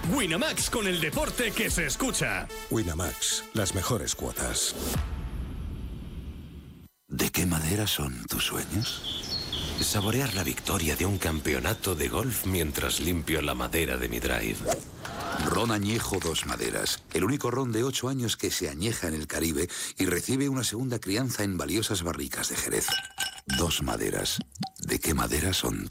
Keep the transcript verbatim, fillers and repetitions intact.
Winamax, con el deporte que se escucha. Winamax, las mejores cuotas. ¿De qué madera son tus sueños? Saborear la victoria de un campeonato de golf mientras limpio la madera de mi drive. Ron Añejo Dos Maderas, el único ron de ocho años que se añeja en el Caribe y recibe una segunda crianza en valiosas barricas de Jerez. Dos Maderas. ¿De qué madera son